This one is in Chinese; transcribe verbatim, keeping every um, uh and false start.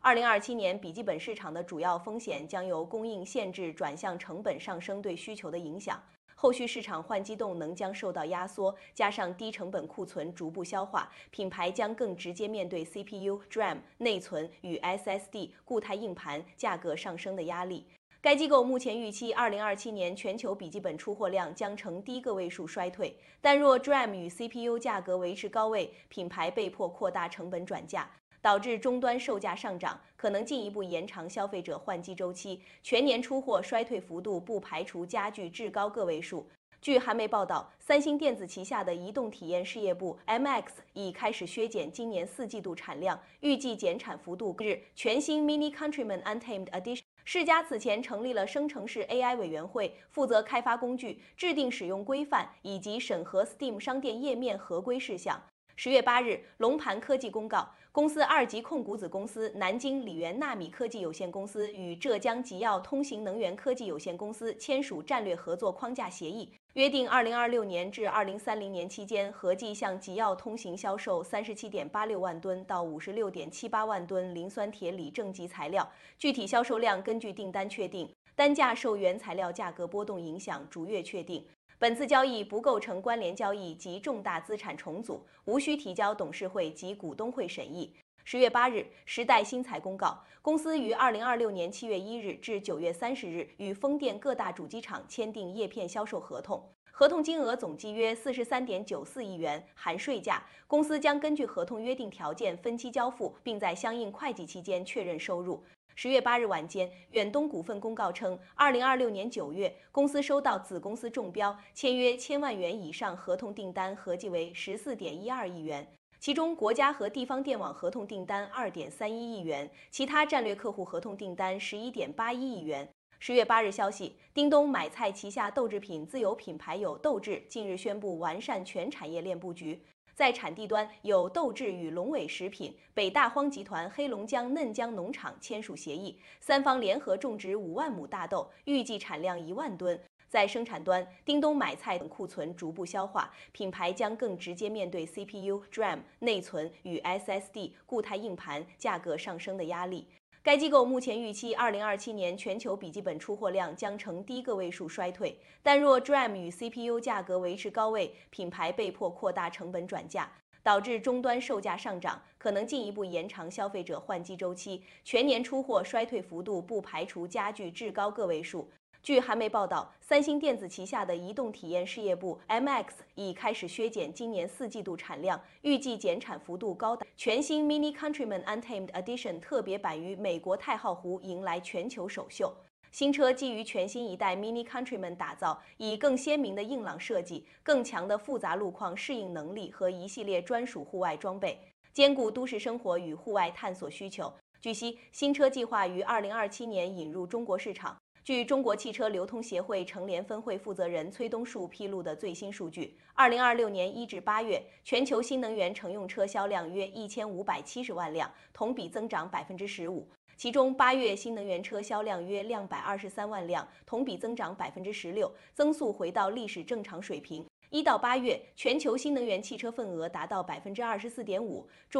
二零二七年笔记本市场的主要风险将由供应限制转向成本上升对需求的影响。后续市场换机动能将受到压缩，加上低成本库存逐步消化，品牌将更直接面对 C P U、D R A M、内存与 S S D 固态硬盘价格上升的压力。该机构目前预期，二零二七年全球笔记本出货量将呈低个位数衰退，但若 D R A M 与 C P U 价格维持高位，品牌被迫扩大成本转嫁，导致终端售价上涨，可能进一步延长消费者换机周期，全年出货衰退幅度不排除加剧至高个位数。据韩媒报道，三星电子旗下的移动体验事业部 M X 已开始削减今年四季度产量，预计减产幅度日。全新 Mini Countryman Untamed Edition。世嘉此前成立了生成式 A I 委员会，负责开发工具、制定使用规范以及审核 Steam 商店页面合规事项。十月八日，龙盘科技公告，公司二级控股子公司南京理源纳米科技有限公司与浙江吉耀通行能源科技有限公司签署战略合作框架协议，约定二零二六年至二零三零年期间，合计向吉耀通行销售三十七点八六万吨到五十六点七八万吨磷酸铁锂正极材料，具体销售量根据订单确定，单价受原材料价格波动影响，逐月确定。本次交易不构成关联交易及重大资产重组，无需提交董事会及股东会审议。十月八日，时代新材公告，公司于二零二六年七月一日至九月三十日与风电各大主机厂签订叶片销售合同，合同金额总计约四十三点九四亿元，含税价。公司将根据合同约定条件分期交付，并在相应会计期间确认收入。十月八日晚间，远东股份公告称，二零二六年九月，公司收到子公司中标，签约千万元以上合同订单合计为十四点一二亿元，其中国家和地方电网合同订单二点三一亿元，其他战略客户合同订单十一点八一亿元。十月八日消息，叮咚买菜旗下豆制品自有品牌有豆制近日宣布完善全产业链布局。在产地端，有豆制与龙伟食品、北大荒集团黑龙江嫩江农场签署协议，三方联合种植五万亩大豆，预计产量一万吨。在生产端，叮咚买菜等库存逐步消化，品牌将更直接面对 C P U、D R A M、内存与 S S D 固态硬盘价格上升的压力。该机构目前预期，二零二七年全球笔记本出货量将呈低个位数衰退，但若 D R A M 与 C P U 价格维持高位，品牌被迫扩大成本转嫁，导致终端售价上涨，可能进一步延长消费者换机周期，全年出货衰退幅度不排除加剧至高个位数。据韩媒报道，三星电子旗下的移动体验事业部 M X 已开始削减今年四季度产量，预计减产幅度高达。全新 Mini Countryman Untamed Edition 特别版于美国太浩湖迎来全球首秀。新车基于全新一代 Mini Countryman 打造，以更鲜明的硬朗设计、更强的复杂路况适应能力和一系列专属户外装备，兼顾都市生活与户外探索需求。据悉，新车计划于二零二七年引入中国市场。据中国汽车流通协会成联分会负责人崔东树披露的最新数据，二零二六年一至八月，全球新能源乘用车销量约一千五百七十万辆，同比增长百分之十五。其中，八月新能源车销量约两百二十三万辆，同比增长百分之十六，增速回到历史正常水平。一到八月，全球新能源汽车份额达到百分之二十四点五，中。